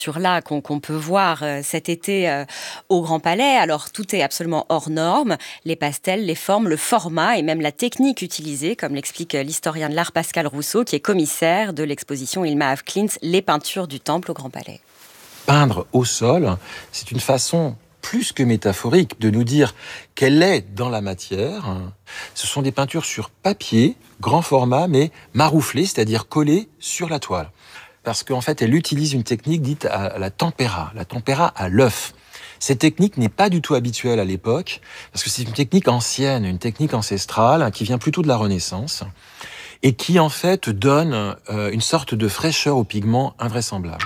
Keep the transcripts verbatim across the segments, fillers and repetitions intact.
là qu'on, qu'on peut voir euh, cet été euh, au Grand Palais. Alors, tout est absolument hors norme. Les pastels, les formes, le format et même la technique utilisée, comme l'explique l'historien de l'art Pascal Rousseau, qui est commissaire de l'exposition Hilma af Klint, Les peintures du Temple au Grand Palais. Peindre au sol, c'est une façon plus que métaphorique de nous dire qu'elle est dans la matière. Ce sont des peintures sur papier, grand format, mais marouflées, c'est-à-dire collées sur la toile. Parce qu'en fait, elle utilise une technique dite à la tempéra, la tempéra à l'œuf. Cette technique n'est pas du tout habituelle à l'époque, parce que c'est une technique ancienne, une technique ancestrale, qui vient plutôt de la Renaissance, et qui en fait donne euh, une sorte de fraîcheur au pigment invraisemblable.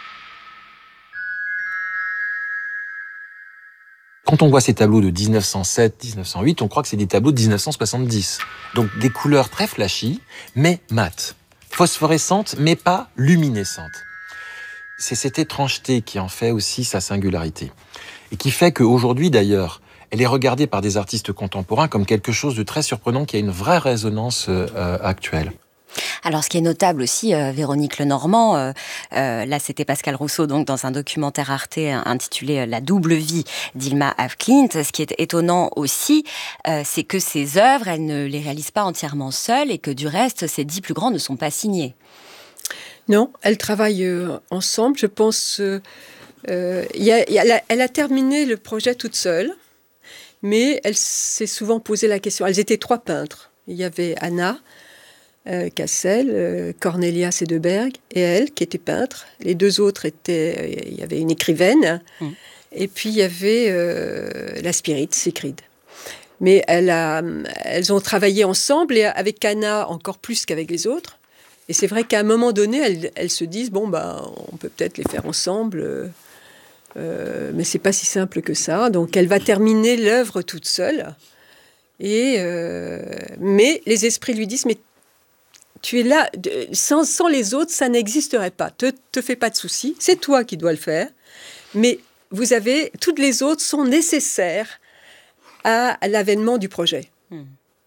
Quand on voit ces tableaux de dix-neuf cent sept à dix-neuf cent huit, on croit que c'est des tableaux de dix-neuf cent soixante-dix. Donc des couleurs très flashy, mais mates. Phosphorescentes, mais pas luminescentes. C'est cette étrangeté qui en fait aussi sa singularité. Et qui fait qu'aujourd'hui, d'ailleurs, elle est regardée par des artistes contemporains comme quelque chose de très surprenant qui a une vraie résonance euh, actuelle. Alors, ce qui est notable aussi, euh, Véronique Lenormand, euh, euh, là, c'était Pascal Rousseau, donc dans un documentaire Arte intitulé « La double vie d'Hilma af Klint ». Ce qui est étonnant aussi, euh, c'est que ses œuvres, elle ne les réalise pas entièrement seule et que du reste, ses dix plus grands ne sont pas signés. Non, elles travaillent euh, ensemble. Je pense, euh, euh, y a, y a, elle, a, elle a terminé le projet toute seule, mais elle s'est souvent posé la question. Elles étaient trois peintres. Il y avait Anna Euh, Cassel, euh, Cornelia Cederberg et elle, qui était peintre. Les deux autres étaient... Euh, il y avait une écrivaine, mmh. et puis il y avait euh, la Spirit, Sigrid. Mais elle a, elles ont travaillé ensemble, et avec Anna encore plus qu'avec les autres. Et c'est vrai qu'à un moment donné, elles, elles se disent, bon, bah, on peut peut-être les faire ensemble, euh, euh, mais c'est pas si simple que ça. Donc elle va terminer l'œuvre toute seule. Et, euh, mais les esprits lui disent, mais tu es là, sans, sans les autres, ça n'existerait pas. Te, te fais pas de soucis, c'est toi qui dois le faire. Mais vous avez, toutes les autres sont nécessaires à, à l'avènement du projet. Mmh.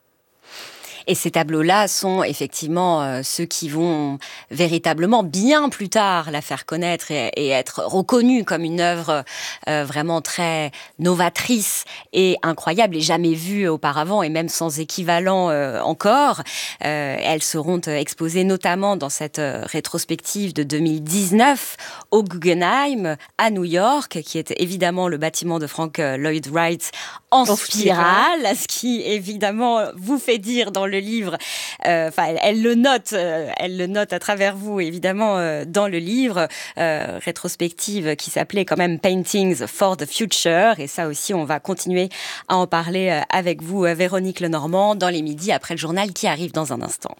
Et ces tableaux-là sont effectivement euh, ceux qui vont véritablement, bien plus tard, la faire connaître et, et être reconnue comme une œuvre euh, vraiment très novatrice et incroyable et jamais vue auparavant et même sans équivalent euh, encore. Euh, elles seront euh, exposées notamment dans cette euh, rétrospective de deux mille dix-neuf au Guggenheim à New York, qui est évidemment le bâtiment de Frank Lloyd Wright en, en spirale, spirale, ce qui évidemment vous fait dire dans le livre, enfin, euh, elle, elle le note, euh, elle le note à travers vous, évidemment, euh, dans le livre, euh, rétrospective qui s'appelait quand même Paintings for the Future. Et ça aussi, on va continuer à en parler euh, avec vous, euh, Véronique Lenormand, dans les midis après le journal qui arrive dans un instant.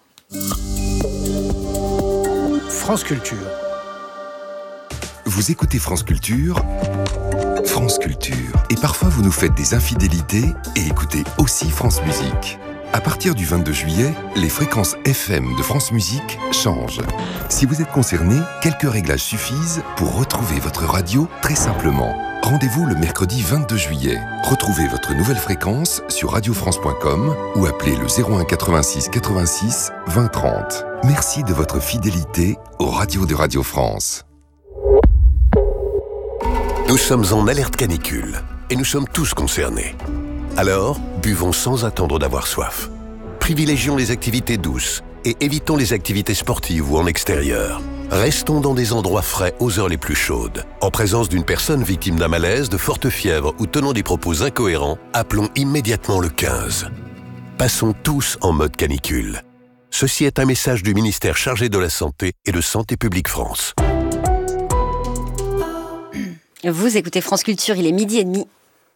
France Culture. Vous écoutez France Culture, France Culture. Et parfois, vous nous faites des infidélités et écoutez aussi France Musique. À partir du vingt-deux juillet, les fréquences F M de France Musique changent. Si vous êtes concerné, quelques réglages suffisent pour retrouver votre radio très simplement. Rendez-vous le mercredi vingt-deux juillet. Retrouvez votre nouvelle fréquence sur radio france point com ou appelez le zéro un quatre-vingt-six quatre-vingt-six vingt trente. Merci de votre fidélité aux radios de Radio France. Nous sommes en alerte canicule et nous sommes tous concernés. Alors, buvons sans attendre d'avoir soif. Privilégions les activités douces et évitons les activités sportives ou en extérieur. Restons dans des endroits frais aux heures les plus chaudes. En présence d'une personne victime d'un malaise, de forte fièvre ou tenant des propos incohérents, appelons immédiatement le quinze. Passons tous en mode canicule. Ceci est un message du ministère chargé de la Santé et de Santé publique France. Vous écoutez France Culture, il est midi et demi.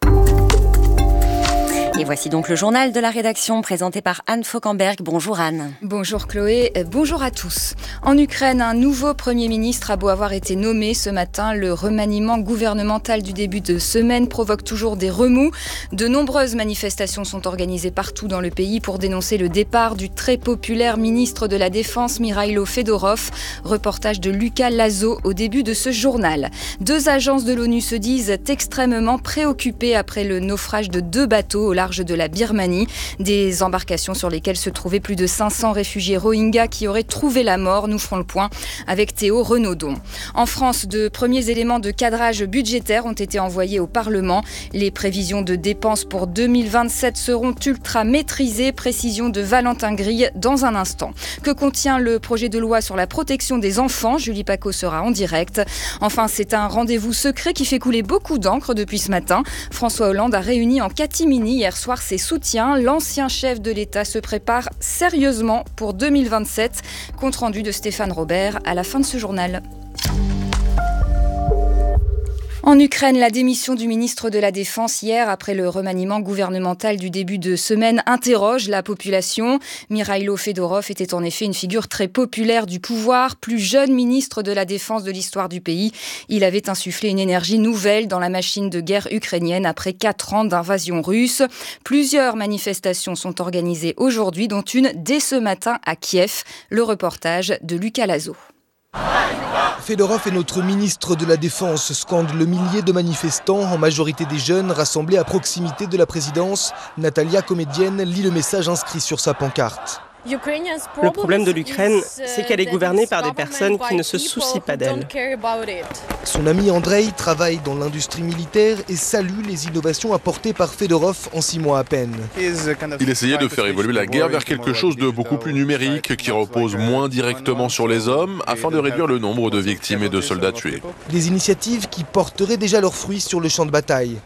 Et voici donc le journal de la rédaction présenté par Anne Fauquemberg. Bonjour Anne. Bonjour Chloé, bonjour à tous. En Ukraine, un nouveau Premier ministre a beau avoir été nommé ce matin. Le remaniement gouvernemental du début de semaine provoque toujours des remous. De nombreuses manifestations sont organisées partout dans le pays pour dénoncer le départ du très populaire ministre de la Défense Mikhailo Fedorov. Reportage de Lucas Lazo au début de ce journal. Deux agences de l'ONU se disent extrêmement préoccupées après le naufrage de deux bateaux au large large de la Birmanie. Des embarcations sur lesquelles se trouvaient plus de cinq cents réfugiés Rohingyas qui auraient trouvé la mort. Nous ferons le point avec Théo Renaudon. En France, de premiers éléments de cadrage budgétaire ont été envoyés au Parlement. Les prévisions de dépenses pour deux mille vingt-sept seront ultra maîtrisées. Précision de Valentin Grille dans un instant. Que contient le projet de loi sur la protection des enfants ? Julie Paco sera en direct. Enfin, c'est un rendez-vous secret qui fait couler beaucoup d'encre depuis ce matin. François Hollande a réuni en catimini hier soir ses soutiens. L'ancien chef de l'État se prépare sérieusement pour deux mille vingt-sept. Compte rendu de Stéphane Robert à la fin de ce journal. En Ukraine, la démission du ministre de la Défense hier, après le remaniement gouvernemental du début de semaine, interroge la population. Mikhailo Fedorov était en effet une figure très populaire du pouvoir, plus jeune ministre de la Défense de l'histoire du pays. Il avait insufflé une énergie nouvelle dans la machine de guerre ukrainienne après quatre ans d'invasion russe. Plusieurs manifestations sont organisées aujourd'hui, dont une dès ce matin à Kiev. Le reportage de Lucas Lazo. Fedorov est notre ministre de la Défense, scandent le millier de manifestants, en majorité des jeunes, rassemblés à proximité de la présidence. Natalia, comédienne, lit le message inscrit sur sa pancarte. Le problème de l'Ukraine, c'est qu'elle est gouvernée par des personnes qui ne se soucient pas d'elle. Son ami Andrei travaille dans l'industrie militaire et salue les innovations apportées par Fedorov en six mois à peine. Il essayait de faire évoluer la guerre vers quelque chose de beaucoup plus numérique, qui repose moins directement sur les hommes, afin de réduire le nombre de victimes et de soldats tués. Des initiatives qui porteraient déjà leurs fruits sur le champ de bataille.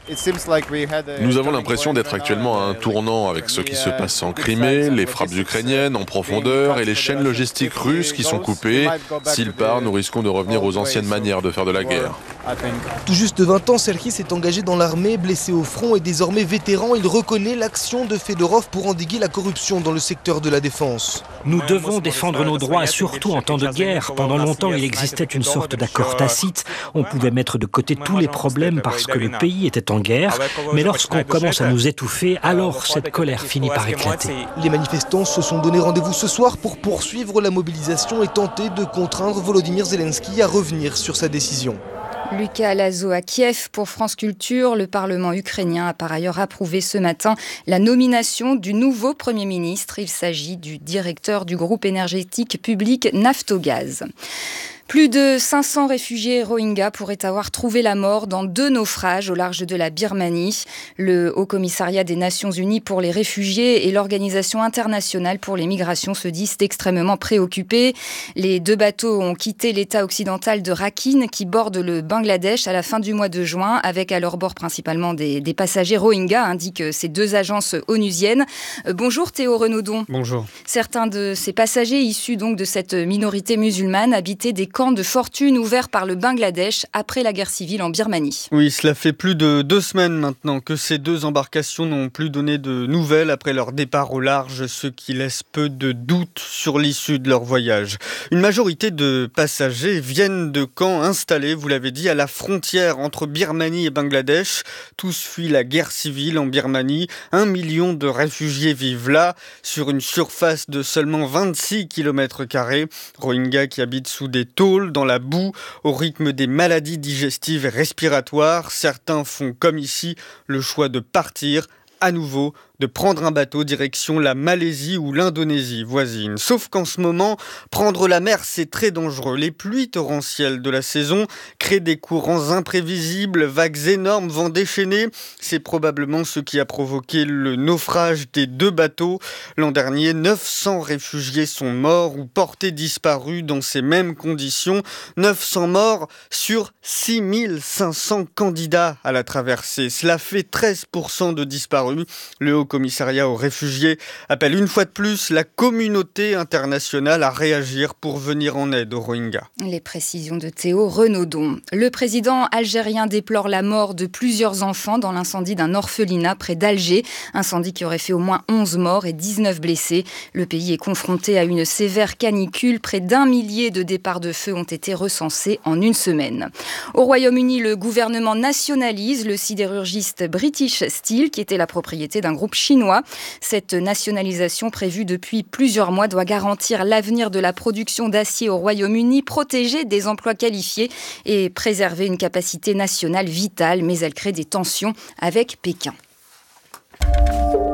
Nous avons l'impression d'être actuellement à un tournant avec ce qui se passe en Crimée, les frappes ukrainiennes en profondeur et les chaînes logistiques russes qui sont coupées. S'il part, nous risquons de revenir aux anciennes manières de faire de la guerre. Tout juste vingt ans, Serhii s'est engagé dans l'armée, blessé au front et désormais vétéran. Il reconnaît l'action de Fedorov pour endiguer la corruption dans le secteur de la défense. Nous devons défendre nos droits, surtout en temps de guerre. Pendant longtemps, il existait une sorte d'accord tacite. On pouvait mettre de côté tous les problèmes parce que le pays était en guerre. Mais lorsqu'on commence à nous étouffer, alors cette colère finit par éclater. Les manifestants se sont donné rendez-vous ce soir pour poursuivre la mobilisation et tenter de contraindre Volodymyr Zelensky à revenir sur sa décision. Lucas Lazo à Kiev pour France Culture. Le Parlement ukrainien a par ailleurs approuvé ce matin la nomination du nouveau Premier ministre. Il s'agit du directeur du groupe énergétique public Naftogaz. Plus de cinq cents réfugiés Rohingyas pourraient avoir trouvé la mort dans deux naufrages au large de la Birmanie. Le Haut-Commissariat des Nations Unies pour les réfugiés et l'Organisation internationale pour les migrations se disent extrêmement préoccupés. Les deux bateaux ont quitté l'état occidental de Rakhine qui borde le Bangladesh à la fin du mois de juin avec à leur bord principalement des, des passagers Rohingyas, indiquent ces deux agences onusiennes. Euh, bonjour Théo Renaudon. Bonjour. Certains de ces passagers issus donc de cette minorité musulmane habitaient des camp de fortune ouvert par le Bangladesh après la guerre civile en Birmanie. Oui, cela fait plus de deux semaines maintenant que ces deux embarcations n'ont plus donné de nouvelles après leur départ au large, ce qui laisse peu de doutes sur l'issue de leur voyage. Une majorité de passagers viennent de camps installés, vous l'avez dit, à la frontière entre Birmanie et Bangladesh. Tous fuient la guerre civile en Birmanie. Un million de réfugiés vivent là, sur une surface de seulement vingt-six kilomètres carrés. Rohingyas qui habitent sous des tôles, dans la boue, au rythme des maladies digestives et respiratoires. Certains font comme ici le choix de partir à nouveau, de prendre un bateau direction la Malaisie ou l'Indonésie voisine. Sauf qu'en ce moment, prendre la mer, c'est très dangereux. Les pluies torrentielles de la saison créent des courants imprévisibles, vagues énormes, vents déchaînés. C'est probablement ce qui a provoqué le naufrage des deux bateaux. L'an dernier, neuf cents réfugiés sont morts ou portés disparus dans ces mêmes conditions. neuf cents morts sur six mille cinq cents candidats à la traversée. Cela fait treize pour cent de disparus. Le Haut-Commissariat aux réfugiés appelle une fois de plus la communauté internationale à réagir pour venir en aide aux Rohingyas. Les précisions de Théo Renaudon. Le président algérien déplore la mort de plusieurs enfants dans l'incendie d'un orphelinat près d'Alger. Incendie qui aurait fait au moins onze morts et dix-neuf blessés. Le pays est confronté à une sévère canicule. Près d'un millier de départs de feu ont été recensés en une semaine. Au Royaume-Uni, le gouvernement nationalise le sidérurgiste British Steel qui était la propriété d'un groupe chinois. Cette nationalisation prévue depuis plusieurs mois doit garantir l'avenir de la production d'acier au Royaume-Uni, protéger des emplois qualifiés et préserver une capacité nationale vitale, mais elle crée des tensions avec Pékin.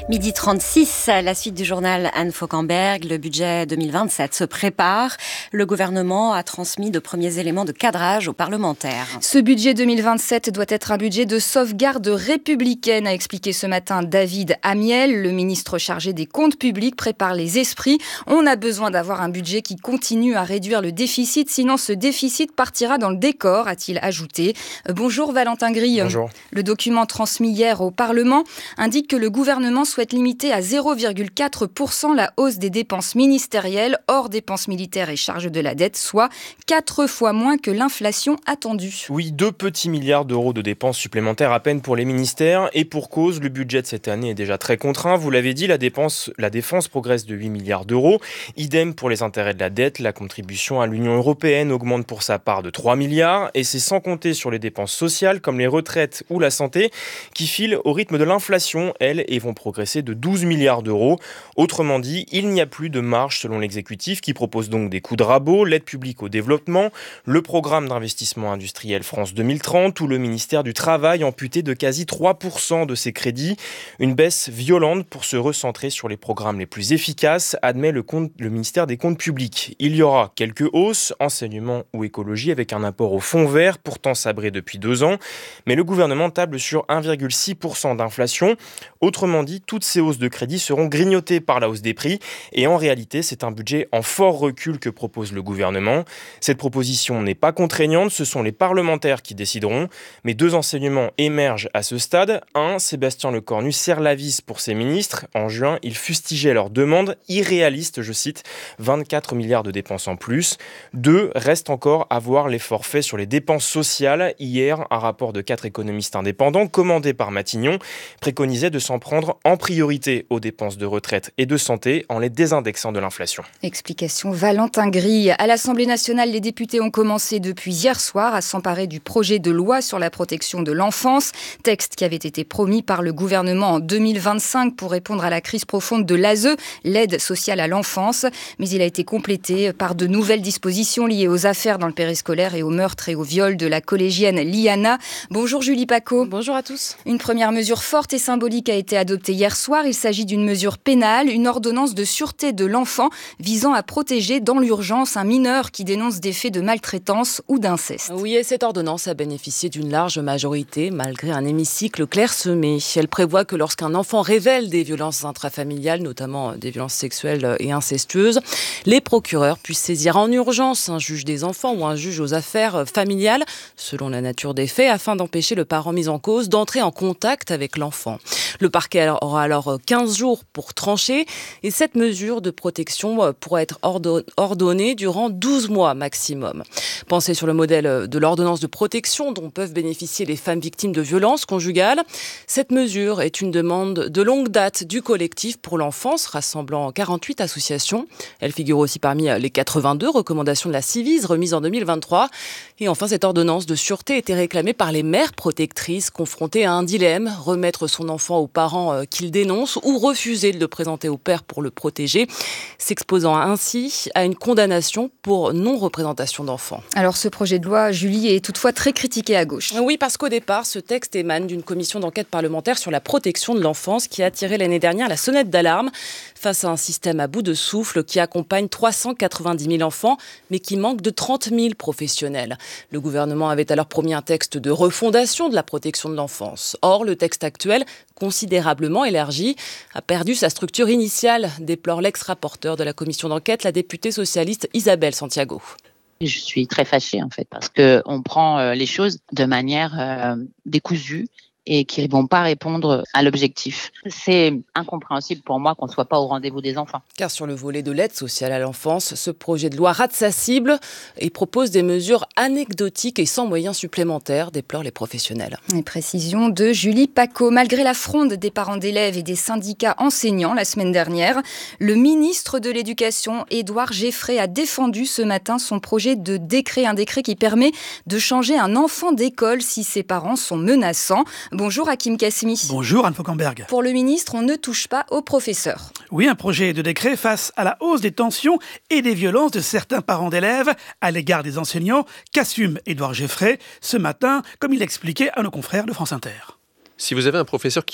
midi trente-six, la suite du journal Anne Fauquemberg. Le budget deux mille vingt-sept se prépare. Le gouvernement a transmis de premiers éléments de cadrage aux parlementaires. Ce budget deux mille vingt-sept doit être un budget de sauvegarde républicaine, a expliqué ce matin David Amiel. Le ministre chargé des comptes publics prépare les esprits. On a besoin d'avoir un budget qui continue à réduire le déficit, sinon ce déficit partira dans le décor, a-t-il ajouté. Bonjour Valentin Grille. Bonjour. Le document transmis hier au Parlement indique que le gouvernement souhaite limiter à zéro virgule quatre pour cent la hausse des dépenses ministérielles, hors dépenses militaires et charges de la dette, soit quatre fois moins que l'inflation attendue. Oui, deux petits milliards d'euros de dépenses supplémentaires à peine pour les ministères, et pour cause, le budget de cette année est déjà très contraint. Vous l'avez dit, la dépense, la défense progresse de huit milliards d'euros. Idem pour les intérêts de la dette, la contribution à l'Union européenne augmente pour sa part de trois milliards, et c'est sans compter sur les dépenses sociales comme les retraites ou la santé, qui filent au rythme de l'inflation, elles, et vont progresser de douze milliards d'euros. Autrement dit, il n'y a plus de marge selon l'exécutif qui propose donc des coups de rabot, l'aide publique au développement, le programme d'investissement industriel France deux mille trente ou le ministère du Travail amputé de quasi trois pour cent de ses crédits. Une baisse violente pour se recentrer sur les programmes les plus efficaces, admet le, compte, le ministère des Comptes publics. Il y aura quelques hausses, enseignement ou écologie, avec un apport au fonds vert, pourtant sabré depuis deux ans, mais le gouvernement table sur un virgule six pour cent d'inflation. Autrement dit, toutes ces hausses de crédit seront grignotées par la hausse des prix, et en réalité, c'est un budget en fort recul que propose le gouvernement. Cette proposition n'est pas contraignante, ce sont les parlementaires qui décideront, mais deux enseignements émergent à ce stade. Un, Sébastien Lecornu serre la vis pour ses ministres. En juin, il fustigeait leur demande irréaliste, je cite, vingt-quatre milliards de dépenses en plus. Deux, reste encore à voir l'effort fait sur les dépenses sociales. Hier, un rapport de quatre économistes indépendants, commandé par Matignon, préconisait de s'en prendre en priorité aux dépenses de retraite et de santé en les désindexant de l'inflation. Explication Valentin Grille. À l'Assemblée nationale, les députés ont commencé depuis hier soir à s'emparer du projet de loi sur la protection de l'enfance, texte qui avait été promis par le gouvernement en deux mille vingt-cinq pour répondre à la crise profonde de l'A S E, l'aide sociale à l'enfance, mais il a été complété par de nouvelles dispositions liées aux affaires dans le périscolaire et au meurtre et au viol de la collégienne Liana. Bonjour Julie Paco. Bonjour à tous. Une première mesure forte et symbolique a été adoptée hier soir. Il s'agit d'une mesure pénale, une ordonnance de sûreté de l'enfant visant à protéger dans l'urgence un mineur qui dénonce des faits de maltraitance ou d'inceste. Oui, et cette ordonnance a bénéficié d'une large majorité, malgré un hémicycle clairsemé. Elle prévoit que lorsqu'un enfant révèle des violences intrafamiliales, notamment des violences sexuelles et incestueuses, les procureurs puissent saisir en urgence un juge des enfants ou un juge aux affaires familiales, selon la nature des faits, afin d'empêcher le parent mis en cause d'entrer en contact avec l'enfant. Le parquet aura alors quinze jours pour trancher, et cette mesure de protection pourra être ordonnée durant douze mois maximum. Pensez sur le modèle de l'ordonnance de protection dont peuvent bénéficier les femmes victimes de violences conjugales. Cette mesure est une demande de longue date du collectif pour l'enfance, rassemblant quarante-huit associations. Elle figure aussi parmi les quatre-vingt-deux recommandations de la Civise remises en deux mille vingt-trois. Et enfin, cette ordonnance de sûreté était réclamée par les mères protectrices confrontées à un dilemme, remettre son enfant aux parents qu'il dénonce ou refuser de le présenter au père pour le protéger, s'exposant ainsi à une condamnation pour non-représentation d'enfant. Alors ce projet de loi, Julie, est toutefois très critiqué à gauche. Oui, parce qu'au départ, ce texte émane d'une commission d'enquête parlementaire sur la protection de l'enfance qui a tiré l'année dernière la sonnette d'alarme face à un système à bout de souffle qui accompagne trois cent quatre-vingt-dix mille enfants, mais qui manque de trente mille professionnels. Le gouvernement avait alors promis un texte de refondation de la protection de l'enfance. Or, le texte actuel, considérablement élargi, a perdu sa structure initiale, déplore l'ex-rapporteur de la commission d'enquête, la députée socialiste Isabelle Santiago. Je suis très fâchée en fait, parce qu'on prend les choses de manière euh, décousue et qui ne vont pas répondre à l'objectif. C'est incompréhensible pour moi qu'on ne soit pas au rendez-vous des enfants. Car sur le volet de l'aide sociale à l'enfance, ce projet de loi rate sa cible et propose des mesures anecdotiques et sans moyens supplémentaires, déplorent les professionnels. Les précisions de Julie Paco. Malgré la fronde des parents d'élèves et des syndicats enseignants la semaine dernière, le ministre de l'Éducation, Édouard Geffray, a défendu ce matin son projet de décret, un décret qui permet de changer un enfant d'école si ses parents sont menaçants. Bonjour Hakim Kasmi. Bonjour Anne Fauquemberg. Pour le ministre, on ne touche pas aux professeurs. Oui, un projet de décret face à la hausse des tensions et des violences de certains parents d'élèves à l'égard des enseignants qu'assume Édouard Geffray ce matin, comme il l'expliquait à nos confrères de France Inter. Si vous avez un professeur qui est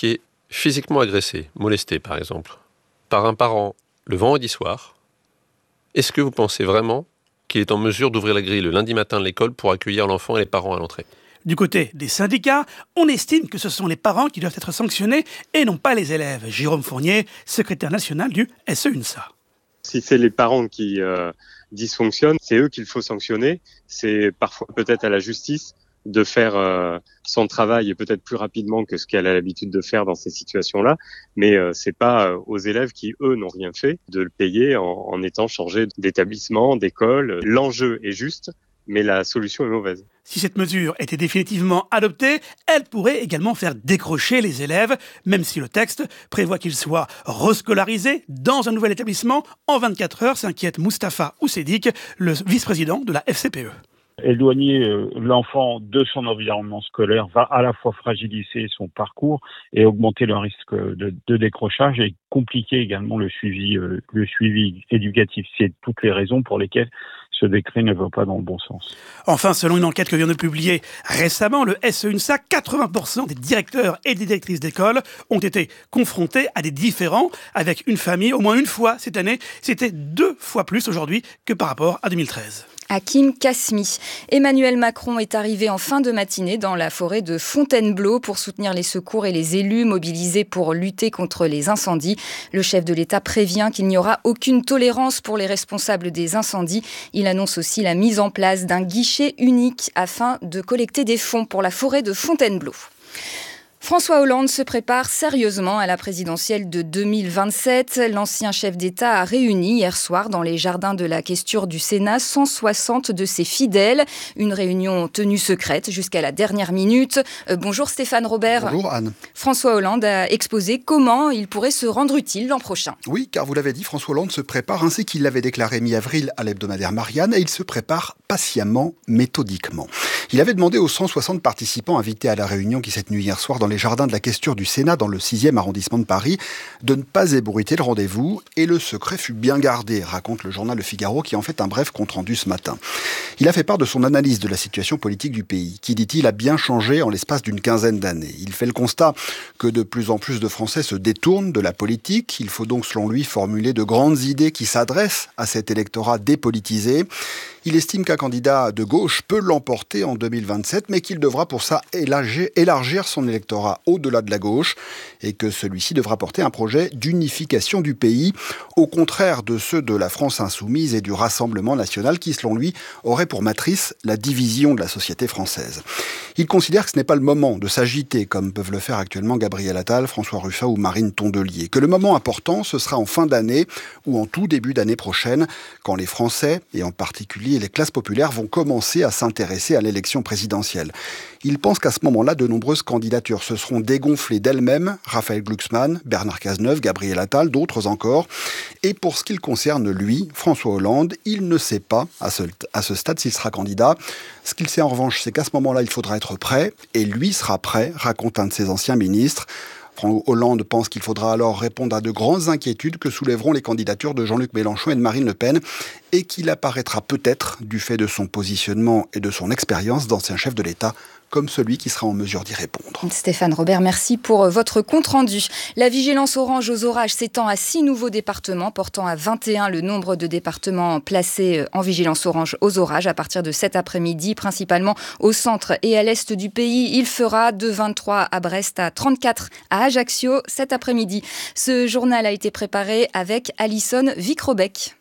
physiquement agressé, molesté par exemple, par un parent le vendredi soir, est-ce que vous pensez vraiment qu'il est en mesure d'ouvrir la grille le lundi matin de l'école pour accueillir l'enfant et les parents à l'entrée ? Du côté des syndicats, on estime que ce sont les parents qui doivent être sanctionnés et non pas les élèves. Jérôme Fournier, secrétaire national du S E U N S A. Si c'est les parents qui euh, dysfonctionnent, c'est eux qu'il faut sanctionner. C'est parfois peut-être à la justice de faire euh, son travail et peut-être plus rapidement que ce qu'elle a l'habitude de faire dans ces situations-là. Mais euh, c'est pas euh, aux élèves qui, eux, n'ont rien fait de le payer en, en étant changés d'établissement, d'école. L'enjeu est juste, mais la solution est mauvaise. Si cette mesure était définitivement adoptée, elle pourrait également faire décrocher les élèves, même si le texte prévoit qu'ils soient rescolarisés dans un nouvel établissement en vingt-quatre heures, s'inquiète Moustapha Oussedik, le vice-président de la F C P E. Éloigner l'enfant de son environnement scolaire va à la fois fragiliser son parcours et augmenter le risque de, de décrochage et compliquer également le suivi, le suivi éducatif. C'est toutes les raisons pour lesquelles ce décret ne va pas dans le bon sens. Enfin, selon une enquête que vient de publier récemment le S E U N S A, quatre-vingts pour cent des directeurs et des directrices d'école ont été confrontés à des différends avec une famille au moins une fois cette année. C'était deux fois plus aujourd'hui que par rapport à deux mille treize. Hakim Kasmi. Emmanuel Macron est arrivé en fin de matinée dans la forêt de Fontainebleau pour soutenir les secours et les élus mobilisés pour lutter contre les incendies. Le chef de l'État prévient qu'il n'y aura aucune tolérance pour les responsables des incendies. Il annonce aussi la mise en place d'un guichet unique afin de collecter des fonds pour la forêt de Fontainebleau. François Hollande se prépare sérieusement à la présidentielle de deux mille vingt-sept. L'ancien chef d'État a réuni hier soir dans les jardins de la Questure du Sénat cent soixante de ses fidèles. Une réunion tenue secrète jusqu'à la dernière minute. Euh, bonjour Stéphane Robert. Bonjour Anne. François Hollande a exposé comment il pourrait se rendre utile l'an prochain. Oui, car vous l'avez dit, François Hollande se prépare ainsi qu'il l'avait déclaré mi-avril à l'hebdomadaire Marianne et il se prépare patiemment, méthodiquement. Il avait demandé aux cent soixante participants invités à la réunion qui s'est tenue hier soir dans les jardins de la Questure du Sénat dans le sixième arrondissement de Paris de ne pas ébruiter le rendez-vous et le secret fut bien gardé, raconte le journal Le Figaro qui en fait un bref compte-rendu ce matin. Il a fait part de son analyse de la situation politique du pays qui, dit-il, a bien changé en l'espace d'une quinzaine d'années. Il fait le constat que de plus en plus de Français se détournent de la politique. Il faut donc selon lui formuler de grandes idées qui s'adressent à cet électorat dépolitisé. Il estime qu'un candidat de gauche peut l'emporter en deux mille vingt-sept, mais qu'il devra pour ça élargir, élargir son électorat au-delà de la gauche et que celui-ci devra porter un projet d'unification du pays, au contraire de ceux de la France insoumise et du Rassemblement national qui, selon lui, auraient pour matrice la division de la société française. Il considère que ce n'est pas le moment de s'agiter comme peuvent le faire actuellement Gabriel Attal, François Ruffin ou Marine Tondelier, que le moment important, ce sera en fin d'année ou en tout début d'année prochaine, quand les Français, et en particulier les classes populaires, vont commencer à s'intéresser à l'élection présidentielle. Il pense qu'à ce moment-là, de nombreuses candidatures se seront dégonflées d'elles-mêmes, Raphaël Glucksmann, Bernard Cazeneuve, Gabriel Attal, d'autres encore. Et pour ce qui le concerne, lui, François Hollande, il ne sait pas, à ce, à ce stade, s'il sera candidat. Ce qu'il sait en revanche, c'est qu'à ce moment-là, il faudra être prêt, et lui sera prêt, raconte un de ses anciens ministres. François Hollande pense qu'il faudra alors répondre à de grandes inquiétudes que soulèveront les candidatures de Jean-Luc Mélenchon et de Marine Le Pen et qu'il apparaîtra peut-être, du fait de son positionnement et de son expérience d'ancien chef de l'État, comme celui qui sera en mesure d'y répondre. Stéphane Robert, merci pour votre compte-rendu. La vigilance orange aux orages s'étend à six nouveaux départements, portant à vingt et un le nombre de départements placés en vigilance orange aux orages à partir de cet après-midi, principalement au centre et à l'est du pays. Il fera de vingt-trois à Brest à trente-quatre à Ajaccio cet après-midi. Ce journal a été préparé avec Alison Vicrobec.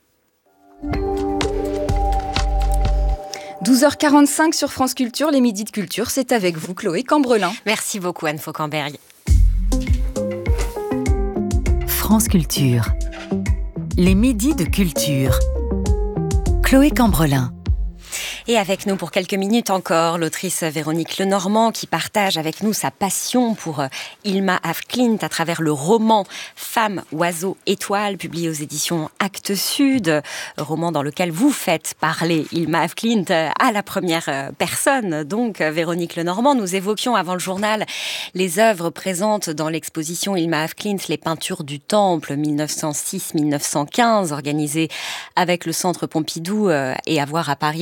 douze heures quarante-cinq sur France Culture, les Midis de Culture, c'est avec vous Chloé Cambrelin. Merci beaucoup Anne Fauquemberg. France Culture, les Midis de Culture. Chloé Cambrelin. Et avec nous pour quelques minutes encore, l'autrice Véronique Lenormand qui partage avec nous sa passion pour Hilma af Klint à travers le roman Femme, oiseau, étoile, publié aux éditions Actes Sud, roman dans lequel vous faites parler Hilma af Klint à la première personne. Donc, Véronique Lenormand, nous évoquions avant le journal les œuvres présentes dans l'exposition Hilma af Klint, les peintures du Temple mille neuf cent six mille neuf cent quinze, organisée avec le Centre Pompidou et à voir à Paris au Grand Palais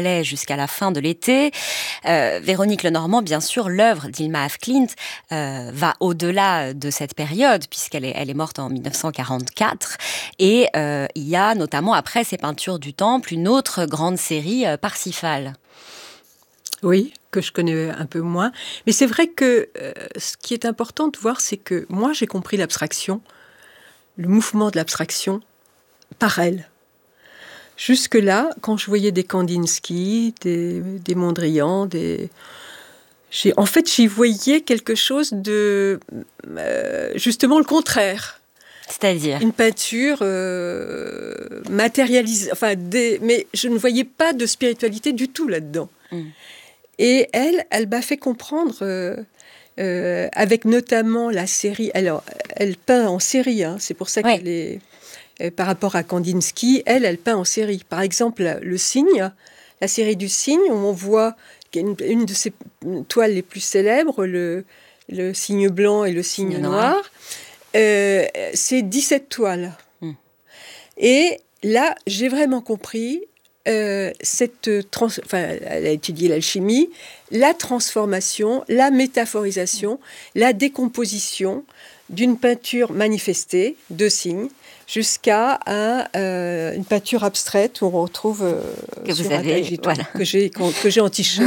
Palais jusqu'à la fin de l'été. Euh, Véronique Lenormand, bien sûr, l'œuvre d'Ilma af Klint euh, va au-delà de cette période, puisqu'elle est, elle est morte en dix-neuf cent quarante-quatre. Et euh, il y a notamment, après ces peintures du Temple, une autre grande série, euh, Parsifal. Oui, que je connais un peu moins. Mais c'est vrai que euh, ce qui est important de voir, c'est que moi, j'ai compris l'abstraction, le mouvement de l'abstraction, par elle. Jusque-là, quand je voyais des Kandinsky, des, des Mondrian, des... J'ai, en fait, j'y voyais quelque chose de... Euh, justement le contraire. C'est-à-dire une peinture euh, matérialisée. Enfin, des, mais je ne voyais pas de spiritualité du tout là-dedans. Mm. Et elle, elle m'a fait comprendre, euh, euh, avec notamment la série... Alors, elle peint en série, hein, c'est pour ça ouais. qu'elle est... Euh, par rapport à Kandinsky, elle, elle peint en série. Par exemple, le Cygne, la série du Cygne, où on voit une, une de ses toiles les plus célèbres, le, le Cygne blanc et le Cygne noir. noir. Euh, c'est dix-sept toiles. Mm. Et là, j'ai vraiment compris... Euh, cette trans... enfin, elle a étudié l'alchimie, la transformation, la métaphorisation, la décomposition d'une peinture manifestée de signes jusqu'à un, euh, une peinture abstraite où on retrouve euh, que vous avez, voilà. que j'ai que j'ai en t-shirt.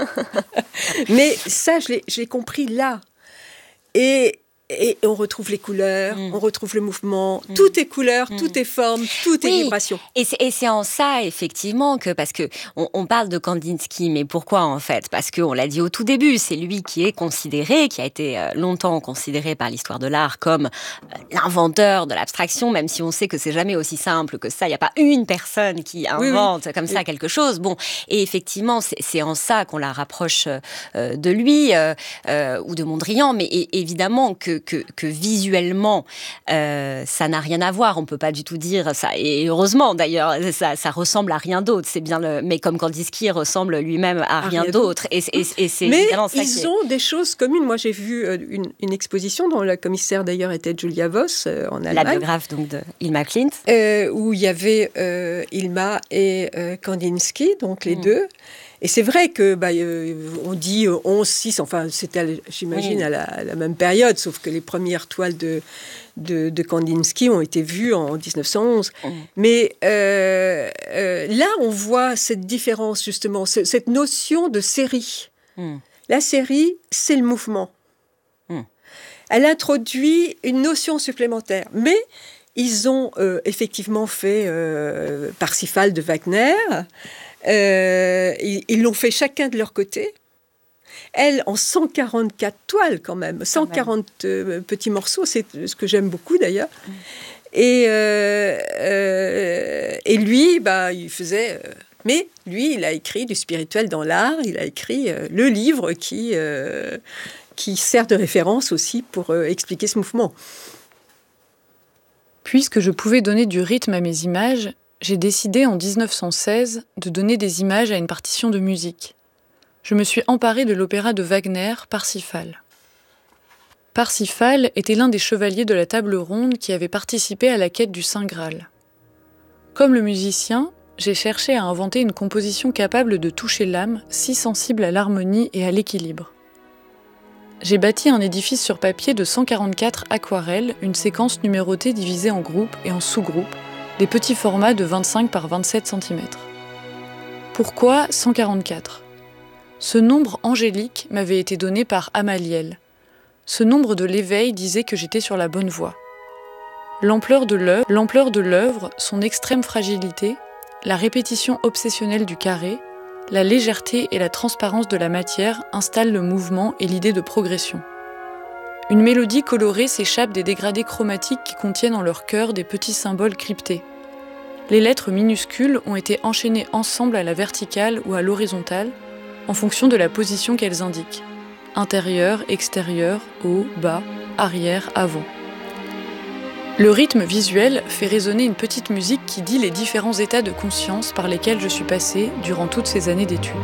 Mais ça, je l'ai, je l'ai compris là. Et Et on retrouve les couleurs, mmh. on retrouve le mouvement, mmh. tout est couleur, mmh. tout est forme, tout est oui. vibration. Et c'est, et c'est en ça, effectivement, que, parce que on, on parle de Kandinsky, mais pourquoi en fait ? Parce qu'on l'a dit au tout début, c'est lui qui est considéré, qui a été longtemps considéré par l'histoire de l'art comme l'inventeur de l'abstraction, même si on sait que c'est jamais aussi simple que ça. Il n'y a pas une personne qui invente oui, oui. comme ça et... quelque chose. Bon, et effectivement, c'est, c'est en ça qu'on la rapproche euh, de lui euh, euh, ou de Mondrian, mais et, évidemment que Que, que visuellement, euh, ça n'a rien à voir. On ne peut pas du tout dire ça. Et heureusement, d'ailleurs, ça, ça ressemble à rien d'autre. C'est bien le... Mais comme Kandinsky ressemble lui-même à, à rien, rien d'autre. Et, et, et c'est Mais ça ils qui est... ont des choses communes. Moi, j'ai vu une, une exposition dont la commissaire, d'ailleurs, était Julia Voss, euh, en Allemagne. La biographe, donc, de Ilma Klint. Euh, où il y avait euh, Ilma et euh, Kandinsky, donc les mmh. deux. Et c'est vrai que bah, euh, on dit euh, onze six, enfin c'était, j'imagine, oui. à, la, à la même période, sauf que les premières toiles de, de, de Kandinsky ont été vues en dix-neuf cent onze. Mm. Mais euh, euh, là, on voit cette différence, justement, ce, cette notion de série. Mm. La série, c'est le mouvement. Mm. Elle introduit une notion supplémentaire. Mais ils ont euh, effectivement fait euh, Parsifal de Wagner. Euh, ils, ils l'ont fait chacun de leur côté. Elle, en cent quarante-quatre toiles quand même, cent quarante ah ben. euh, petits morceaux, c'est ce que j'aime beaucoup d'ailleurs. Mm. Et, euh, euh, et lui, bah, il faisait... Euh, mais lui, il a écrit du spirituel dans l'art, il a écrit euh, le livre qui, euh, qui sert de référence aussi pour euh, expliquer ce mouvement. Puisque je pouvais donner du rythme à mes images, j'ai décidé en dix-neuf cent seize de donner des images à une partition de musique. Je me suis emparée de l'opéra de Wagner, Parsifal. Parsifal était l'un des chevaliers de la table ronde qui avait participé à la quête du Saint Graal. Comme le musicien, j'ai cherché à inventer une composition capable de toucher l'âme, si sensible à l'harmonie et à l'équilibre. J'ai bâti un édifice sur papier de cent quarante-quatre aquarelles, une séquence numérotée divisée en groupes et en sous-groupes, des petits formats de vingt-cinq par vingt-sept centimètres. Pourquoi cent quarante-quatre ? Ce nombre angélique m'avait été donné par Amaliel. Ce nombre de l'éveil disait que j'étais sur la bonne voie. L'ampleur de l'œuvre, l'ampleur de l'œuvre, son extrême fragilité, la répétition obsessionnelle du carré, la légèreté et la transparence de la matière installent le mouvement et l'idée de progression. Une mélodie colorée s'échappe des dégradés chromatiques qui contiennent en leur cœur des petits symboles cryptés. Les lettres minuscules ont été enchaînées ensemble à la verticale ou à l'horizontale, en fonction de la position qu'elles indiquent. Intérieur, extérieur, haut, bas, arrière, avant. Le rythme visuel fait résonner une petite musique qui dit les différents états de conscience par lesquels je suis passée durant toutes ces années d'études.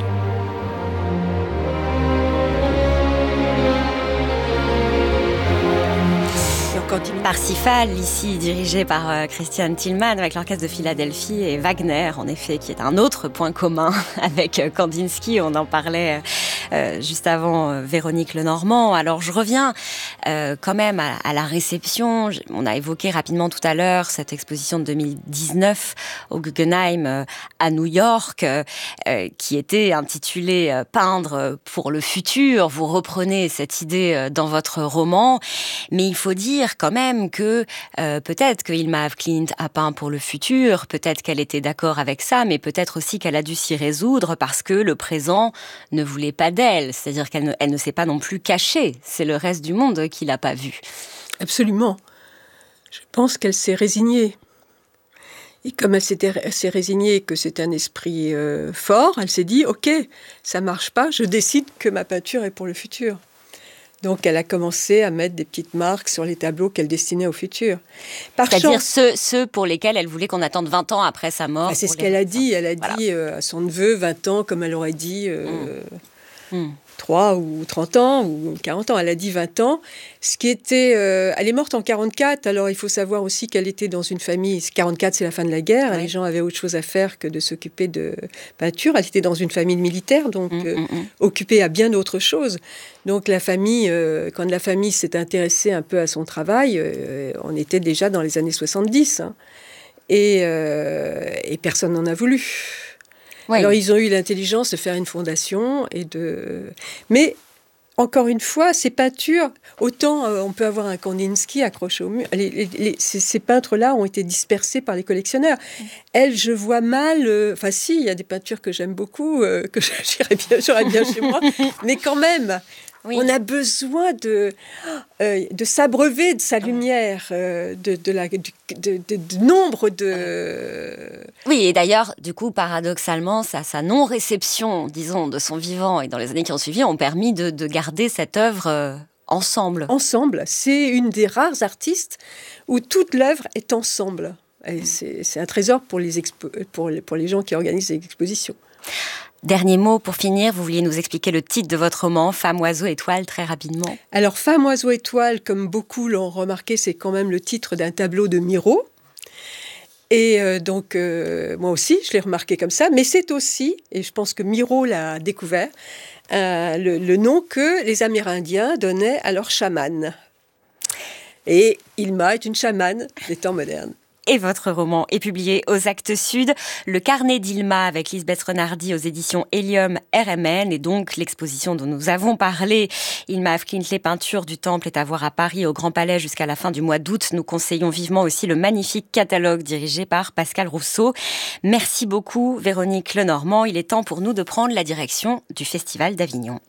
Parsifal, ici dirigé par euh, Christian Tillman avec l'orchestre de Philadelphie, et Wagner, en effet, qui est un autre point commun avec euh, Kandinsky. On en parlait euh, juste avant euh, Véronique Lenormand. Alors je reviens euh, quand même à, à la réception. On a évoqué rapidement tout à l'heure cette exposition de deux mille dix-neuf au Guggenheim euh, à New York, euh, euh, qui était intitulée euh, « Peindre pour le futur ». Vous reprenez cette idée euh, dans votre roman, mais il faut dire quand même que euh, peut-être que Hilma af Klint a peint pour le futur, peut-être qu'elle était d'accord avec ça, mais peut-être aussi qu'elle a dû s'y résoudre parce que le présent ne voulait pas d'elle, c'est-à-dire qu'elle ne, elle ne s'est pas non plus cachée, c'est le reste du monde qui l'a pas vue. Absolument. Je pense qu'elle s'est résignée. Et comme elle, elle s'est résignée que c'est un esprit euh, fort, elle s'est dit « Ok, ça marche pas, je décide que ma peinture est pour le futur ». Donc, elle a commencé à mettre des petites marques sur les tableaux qu'elle destinait au futur. Par C'est-à-dire chance, ceux, ceux pour lesquels elle voulait qu'on attende vingt ans après sa mort. bah, c'est ce les... qu'elle a dit. Elle a voilà. dit euh, à son neveu vingt ans, comme elle aurait dit euh, mmh. Mmh. trois ou trente ans ou quarante ans. Elle a dit vingt ans. Ce qui était, euh, elle est morte en quarante-quatre. Alors, il faut savoir aussi qu'elle était dans une famille. quarante-quatre, c'est la fin de la guerre. Ouais. Les gens avaient autre chose à faire que de s'occuper de peinture. Elle était dans une famille de militaires, donc mmh, euh, mmh. occupée à bien d'autres choses. Donc, la famille, euh, quand la famille s'est intéressée un peu à son travail, euh, on était déjà dans les années soixante-dix. Hein, et, euh, et personne n'en a voulu. Ouais. Alors, ils ont eu l'intelligence de faire une fondation et de... Mais, encore une fois, ces peintures, autant euh, on peut avoir un Kandinsky accroché au mur, les, les, les, ces, ces peintres-là ont été dispersés par les collectionneurs. Elle, je vois mal... Enfin, euh, si, il y a des peintures que j'aime beaucoup, euh, que j'irais bien, j'aurais bien chez moi, mais quand même... Oui. On a besoin de, euh, de s'abreuver de sa lumière, euh, de, de, la, de, de, de, de nombre de... Oui, et d'ailleurs, du coup, paradoxalement, sa, sa non-réception, disons, de son vivant et dans les années qui ont suivi, ont permis de, de garder cette œuvre euh, ensemble. Ensemble. C'est une des rares artistes où toute l'œuvre est ensemble. Et c'est, c'est un trésor pour les, expo- pour, les, pour les gens qui organisent les expositions. Dernier mot pour finir, vous vouliez nous expliquer le titre de votre roman, Femme, oiseau, étoile, très rapidement. Alors, Femme, oiseau, étoile, comme beaucoup l'ont remarqué, c'est quand même le titre d'un tableau de Miro. Et euh, donc, euh, moi aussi, je l'ai remarqué comme ça. Mais c'est aussi, et je pense que Miro l'a découvert, euh, le, le nom que les Amérindiens donnaient à leurs chamanes. Et Hilma est une chamane des temps modernes. Et votre roman est publié aux Actes Sud, Le carnet d'Hilma avec Lisbeth Renardi aux éditions Hélium R M N, et donc l'exposition dont nous avons parlé, Hilma af Klint, les peintures du Temple, est à voir à Paris au Grand Palais jusqu'à la fin du mois d'août. Nous conseillons vivement aussi le magnifique catalogue dirigé par Pascal Rousseau. Merci beaucoup Véronique Lenormand. Il est temps pour nous de prendre la direction du Festival d'Avignon.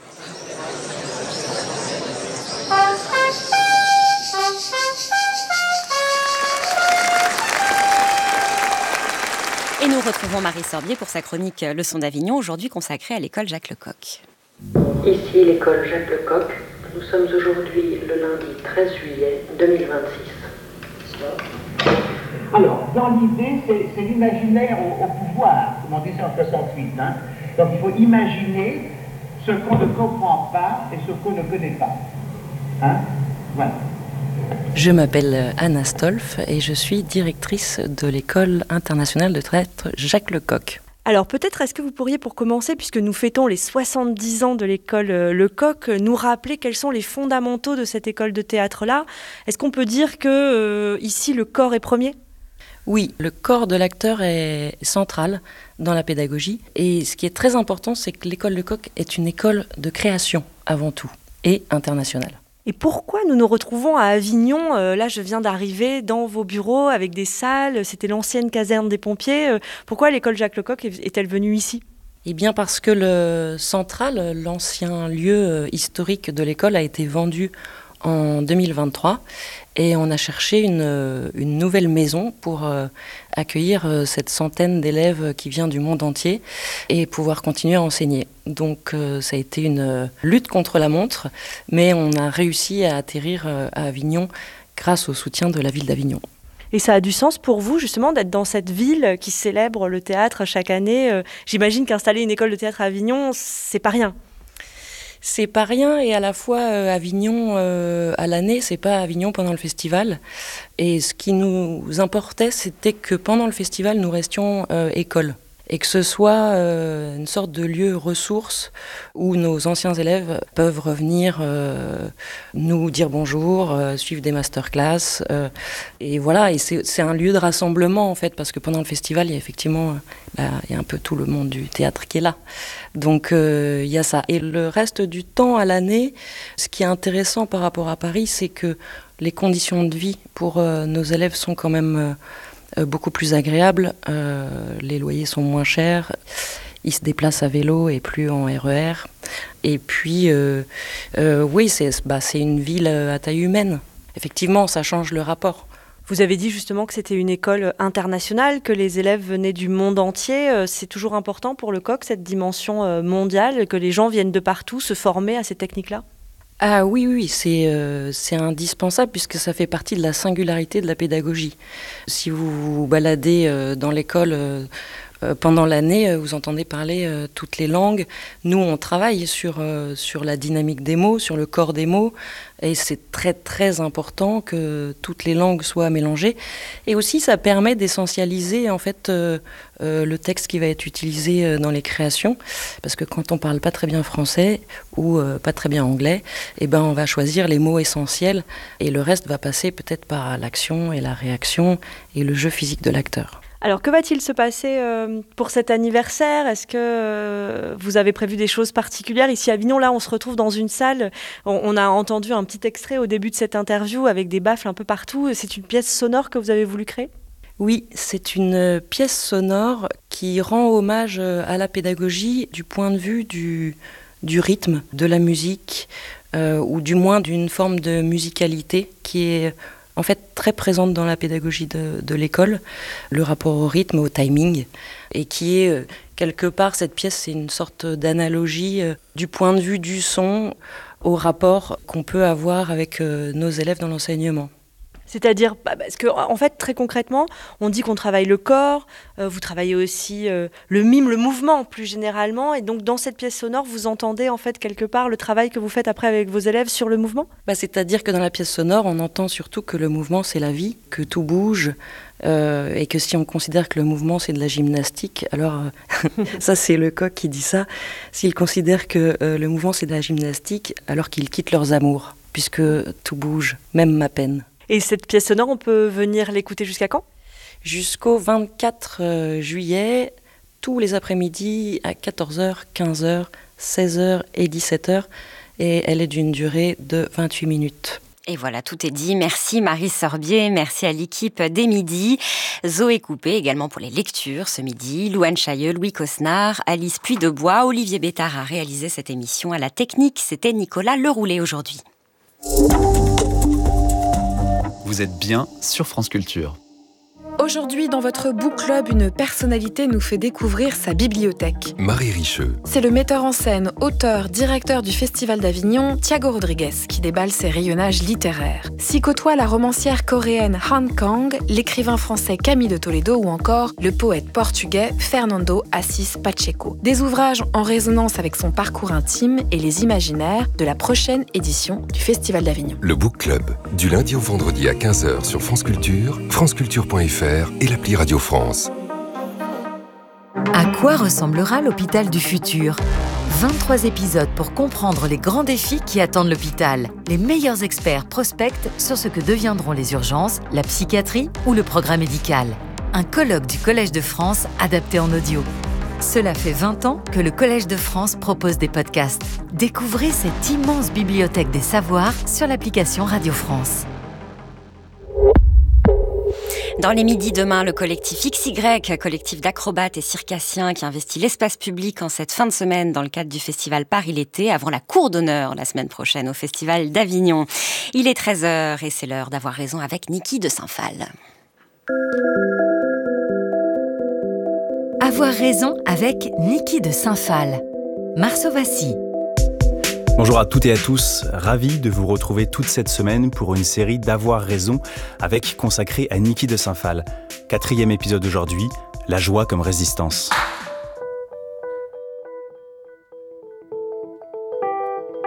Et nous retrouvons Marie Sorbier pour sa chronique Leçon d'Avignon, aujourd'hui consacrée à l'école Jacques Lecoq. Ici l'école Jacques Lecoq. Nous sommes aujourd'hui le lundi treize juillet deux mille vingt-six. Alors, dans l'idée, c'est, c'est l'imaginaire au, au pouvoir, comme on disait en soixante-huit. Hein. Donc il faut imaginer ce qu'on ne comprend pas et ce qu'on ne connaît pas. Hein. Voilà. Je m'appelle Anna Stolf et je suis directrice de l'école internationale de théâtre Jacques Lecoq. Alors peut-être est-ce que vous pourriez, pour commencer, puisque nous fêtons les soixante-dix ans de l'école Lecoq, nous rappeler quels sont les fondamentaux de cette école de théâtre-là ? Est-ce qu'on peut dire que euh, ici le corps est premier ? Oui, le corps de l'acteur est central dans la pédagogie. Et ce qui est très important, c'est que l'école Lecoq est une école de création avant tout et internationale. Et pourquoi nous nous retrouvons à Avignon ? euh, Là, je viens d'arriver dans vos bureaux avec des salles. C'était l'ancienne caserne des pompiers. Euh, pourquoi l'école Jacques Lecoq est-elle venue ici ? Eh bien parce que le central, l'ancien lieu historique de l'école, a été vendu en deux mille vingt-trois et on a cherché une, une nouvelle maison pour euh, accueillir euh, cette centaine d'élèves qui vient du monde entier et pouvoir continuer à enseigner. Donc euh, ça a été une euh, lutte contre la montre, mais on a réussi à atterrir euh, à Avignon grâce au soutien de la ville d'Avignon. Et ça a du sens pour vous, justement, d'être dans cette ville qui célèbre le théâtre chaque année. euh, J'imagine qu'installer une école de théâtre à Avignon, c'est pas rien. c'est pas rien, et à la fois euh, Avignon euh, à l'année, c'est pas Avignon pendant le festival. Et ce qui nous importait, c'était que pendant le festival, nous restions euh, école. Et que ce soit euh, une sorte de lieu ressource où nos anciens élèves peuvent revenir euh, nous dire bonjour, euh, suivre des masterclass. Euh, et voilà, et c'est, c'est un lieu de rassemblement en fait, parce que pendant le festival, il y a effectivement bah, il y a un peu tout le monde du théâtre qui est là. Donc euh, il y a ça. Et le reste du temps à l'année, ce qui est intéressant par rapport à Paris, c'est que les conditions de vie pour euh, nos élèves sont quand même... Euh, Euh, beaucoup plus agréable, euh, les loyers sont moins chers, ils se déplacent à vélo et plus en R E R. Et puis, euh, euh, oui, c'est, bah, c'est une ville à taille humaine. Effectivement, ça change le rapport. Vous avez dit justement que c'était une école internationale, que les élèves venaient du monde entier. C'est toujours important pour le Coq, cette dimension mondiale, que les gens viennent de partout se former à ces techniques-là ? Ah oui, oui, c'est, euh, c'est indispensable puisque ça fait partie de la singularité de la pédagogie. Si vous vous baladez euh, dans l'école euh, euh, pendant l'année, euh, vous entendez parler euh, toutes les langues. Nous, on travaille sur, euh, sur la dynamique des mots, sur le corps des mots, et c'est très très important que toutes les langues soient mélangées. Et aussi, ça permet d'essentialiser en fait euh, euh, le texte qui va être utilisé euh, dans les créations, parce que quand on parle pas très bien français ou euh, pas très bien anglais, eh ben on va choisir les mots essentiels et le reste va passer peut-être par l'action et la réaction et le jeu physique de l'acteur. Alors, que va-t-il se passer euh, pour cet anniversaire ? Est-ce que euh, vous avez prévu des choses particulières ? Ici à Avignon, là, on se retrouve dans une salle. On, on a entendu un petit extrait au début de cette interview avec des baffles un peu partout. C'est une pièce sonore que vous avez voulu créer ? Oui, c'est une pièce sonore qui rend hommage à la pédagogie du point de vue du, du rythme, de la musique, euh, ou du moins d'une forme de musicalité qui est... en fait très présente dans la pédagogie de, de l'école, le rapport au rythme, au timing, et qui est euh, quelque part, cette pièce, c'est une sorte d'analogie euh, du point de vue du son au rapport qu'on peut avoir avec euh, nos élèves dans l'enseignement. C'est-à-dire, parce que en fait, très concrètement, on dit qu'on travaille le corps, euh, vous travaillez aussi euh, le mime, le mouvement plus généralement, et donc dans cette pièce sonore, vous entendez en fait quelque part le travail que vous faites après avec vos élèves sur le mouvement ? Bah, c'est-à-dire que dans la pièce sonore, on entend surtout que le mouvement c'est la vie, que tout bouge, euh, et que si on considère que le mouvement c'est de la gymnastique, alors euh, ça c'est le Coq qui dit ça, s'ils considèrent que euh, le mouvement c'est de la gymnastique, alors qu'ils quittent leurs amours, puisque tout bouge, même ma peine. Et cette pièce sonore, on peut venir l'écouter jusqu'à quand ? Jusqu'au vingt-quatre juillet, tous les après-midi à quatorze heures, quinze heures, seize heures et dix-sept heures. Et elle est d'une durée de vingt-huit minutes. Et voilà, tout est dit. Merci Marie Sorbier, merci à l'équipe des Midis. Zoé Coupé également pour les lectures ce midi, Louane Chailleux, Louis Cosnard, Alice Puydebois, Olivier Bétard a réalisé cette émission. À la technique, c'était Nicolas Leroulet aujourd'hui. Vous êtes bien sur France Culture. Aujourd'hui, dans votre book club, une personnalité nous fait découvrir sa bibliothèque. Marie Richeux. C'est le metteur en scène, auteur, directeur du Festival d'Avignon, Thiago Rodriguez, qui déballe ses rayonnages littéraires. S'y côtoient la romancière coréenne Han Kang, l'écrivain français Camille de Toledo ou encore le poète portugais Fernando Assis Pacheco. Des ouvrages en résonance avec son parcours intime et les imaginaires de la prochaine édition du Festival d'Avignon. Le book club, du lundi au vendredi à quinze heures sur France Culture, franceculture point f r et l'appli Radio France. À quoi ressemblera l'hôpital du futur ? vingt-trois épisodes pour comprendre les grands défis qui attendent l'hôpital. Les meilleurs experts prospectent sur ce que deviendront les urgences, la psychiatrie ou le progrès médical. Un colloque du Collège de France adapté en audio. Cela fait vingt ans que le Collège de France propose des podcasts. Découvrez cette immense bibliothèque des savoirs sur l'application Radio France. Dans les midis demain, le collectif X Y, collectif d'acrobates et circassiens qui investit l'espace public en cette fin de semaine dans le cadre du festival Paris l'été, avant la cour d'honneur la semaine prochaine au festival d'Avignon. Il est treize heures et c'est l'heure d'avoir raison avec Niki de Saint-Phal. Avoir raison avec Niki de Saint-Phal. Marceau Vassy. Bonjour à toutes et à tous, ravi de vous retrouver toute cette semaine pour une série d'Avoir raison avec consacrée à Niki de Saint-Phal. Quatrième épisode aujourd'hui, la joie comme résistance.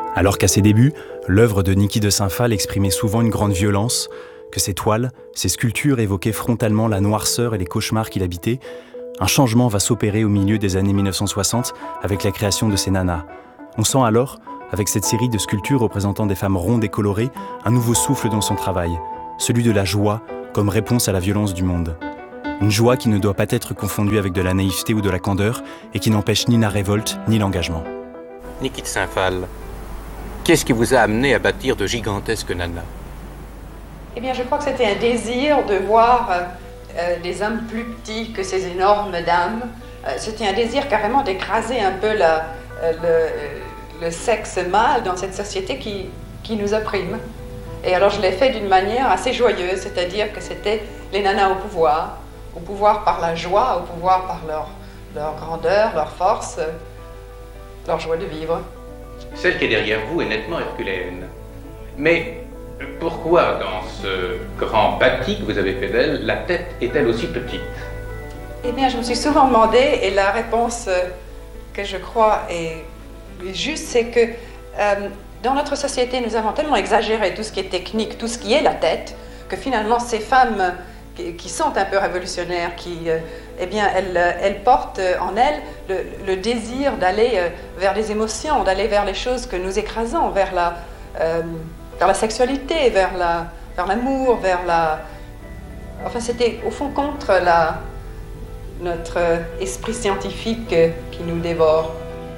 Alors qu'à ses débuts, l'œuvre de Niki de Saint-Phal exprimait souvent une grande violence, que ses toiles, ses sculptures évoquaient frontalement la noirceur et les cauchemars qu'il habitait, un changement va s'opérer au milieu des années mille neuf cent soixante avec la création de ses nanas. On sent alors, avec cette série de sculptures représentant des femmes rondes et colorées, un nouveau souffle dans son travail, celui de la joie comme réponse à la violence du monde. Une joie qui ne doit pas être confondue avec de la naïveté ou de la candeur et qui n'empêche ni la révolte ni l'engagement. Niki de Saint-Phal, qu'est-ce qui vous a amené à bâtir de gigantesques nanas ? Eh bien, je crois que c'était un désir de voir euh, des hommes plus petits que ces énormes dames. Euh, c'était un désir carrément d'écraser un peu la, euh, le, euh, le sexe mâle dans cette société qui, qui nous opprime. Et alors, je l'ai fait d'une manière assez joyeuse, c'est-à-dire que c'était les nanas au pouvoir, au pouvoir par la joie, au pouvoir par leur, leur grandeur, leur force, leur joie de vivre. Celle qui est derrière vous est nettement herculéenne. Mais pourquoi, dans ce grand bâti que vous avez fait d'elle, la tête est-elle aussi petite ? Eh bien, je me suis souvent demandé, et la réponse que je crois est juste, c'est que euh, dans notre société, nous avons tellement exagéré tout ce qui est technique, tout ce qui est la tête, que finalement, ces femmes qui, qui sont un peu révolutionnaires, qui, euh, eh bien, elles, elles portent en elles le, le désir d'aller euh, vers les émotions, d'aller vers les choses que nous écrasons, vers la... Euh, vers la sexualité, vers, la, vers l'amour, vers la... Enfin, c'était au fond contre la, notre esprit scientifique qui nous dévore.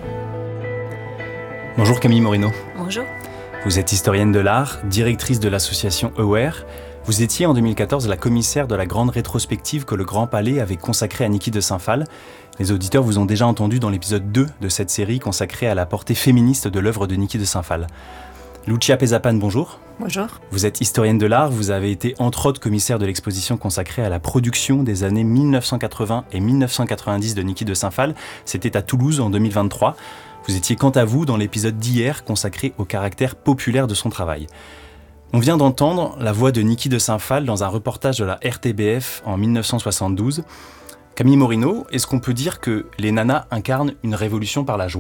Bonjour Camille Morino. Bonjour. Vous êtes historienne de l'art, directrice de l'association Aware. Vous étiez en deux mille quatorze la commissaire de la grande rétrospective que le Grand Palais avait consacrée à Niki de Saint-Phal. Les auditeurs vous ont déjà entendu dans l'épisode deux de cette série consacrée à la portée féministe de l'œuvre de Niki de Saint-Phal. Lucia Pezapan, bonjour. Bonjour. Vous êtes historienne de l'art, vous avez été entre autres commissaire de l'exposition consacrée à la production des années mille neuf cent quatre-vingts et mille neuf cent quatre-vingt-dix de Niki de Saint-Phal. C'était à Toulouse en deux mille vingt-trois. Vous étiez quant à vous dans l'épisode d'hier consacré au caractère populaire de son travail. On vient d'entendre la voix de Niki de Saint-Phal dans un reportage de la R T B F en mille neuf cent soixante-douze. Camille Morino, est-ce qu'on peut dire que les nanas incarnent une révolution par la joie ?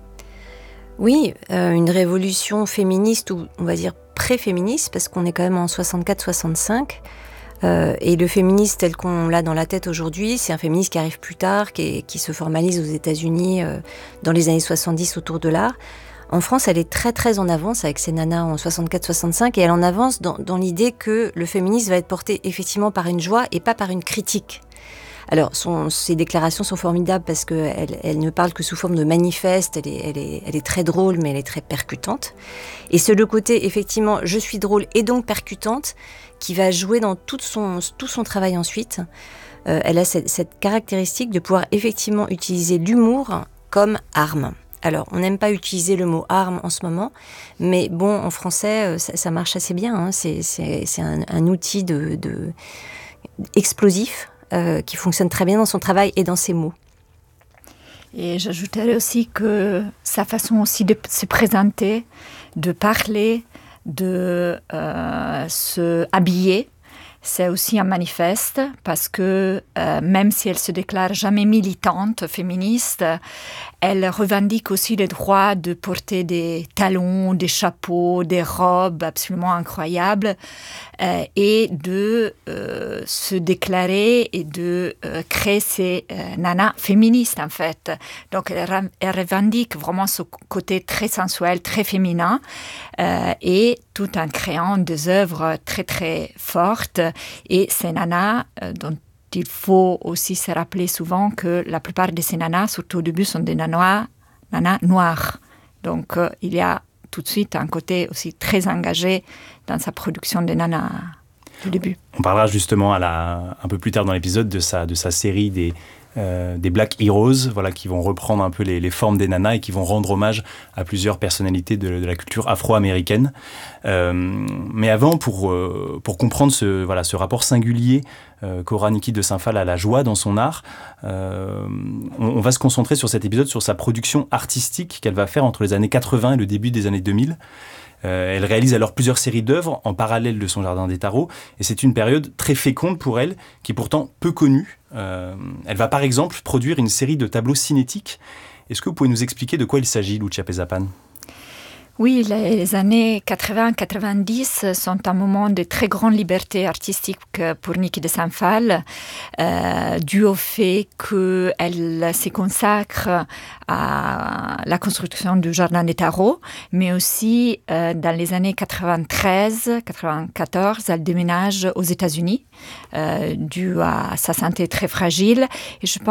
Oui, euh, une révolution féministe, ou on va dire pré-féministe, parce qu'on est quand même en soixante-quatre soixante-cinq. Euh, et le féministe tel qu'on l'a dans la tête aujourd'hui, c'est un féministe qui arrive plus tard, qui, est, qui se formalise aux États-Unis euh, dans les années soixante-dix autour de l'art. En France, elle est très très en avance avec ses nanas en soixante-quatre soixante-cinq, et elle en avance dans, dans l'idée que le féminisme va être porté effectivement par une joie et pas par une critique. Alors, son, ses déclarations sont formidables parce qu'elle elle ne parle que sous forme de manifeste, elle est, elle, est, elle est très drôle, mais elle est très percutante. Et c'est le côté, effectivement, je suis drôle et donc percutante, qui va jouer dans tout son, tout son travail ensuite. Euh, elle a cette, cette caractéristique de pouvoir effectivement utiliser l'humour comme arme. Alors, on n'aime pas utiliser le mot arme en ce moment, mais bon, en français, ça, ça marche assez bien. Hein. C'est, c'est, c'est un, un outil de, de explosif, Euh, qui fonctionne très bien dans son travail et dans ses mots. Et j'ajouterais aussi que sa façon aussi de se présenter, de parler, de euh, se habiller, c'est aussi un manifeste parce que euh, même si elle se déclare jamais militante féministe, elle revendique aussi le droit de porter des talons, des chapeaux, des robes absolument incroyables euh, et de euh, se déclarer et de euh, créer ces euh, nanas féministes en fait. Donc elle, elle revendique vraiment ce côté très sensuel, très féminin euh, et tout en créant des œuvres très très fortes. Et ces nanas, euh, dont il faut aussi se rappeler souvent que la plupart de ces nanas, surtout au début, sont des nanas, nanas noires. Donc euh, il y a tout de suite un côté aussi très engagé dans sa production de nanas du début. On parlera justement à la, un peu plus tard dans l'épisode de sa, de sa série des... Euh, des Black Heroes, voilà, qui vont reprendre un peu les, les formes des nanas et qui vont rendre hommage à plusieurs personnalités de, de la culture afro-américaine. Euh, mais avant, pour, euh, pour comprendre ce, voilà, ce rapport singulier euh, qu'aura Niki de Saint-Phal à la joie dans son art, euh, on, on va se concentrer sur cet épisode, sur sa production artistique qu'elle va faire entre les années quatre-vingts et le début des années deux mille. Euh, elle réalise alors plusieurs séries d'œuvres en parallèle de son jardin des tarots, et c'est une période très féconde pour elle, qui est pourtant peu connue. Euh, elle va par exemple produire une série de tableaux cinétiques. Est-ce que vous pouvez nous expliquer de quoi il s'agit, Lucia Pezapan ? Oui, les années quatre-vingts quatre-vingt-dix sont un moment de très grande liberté artistique pour Niki de Saint Phalle, euh, dû au fait qu'elle se consacre à la construction du Jardin des Tarots, mais aussi euh, dans les années quatre-vingt-treize quatre-vingt-quatorze, elle déménage aux États-Unis, euh, dû à sa santé très fragile. Et je pense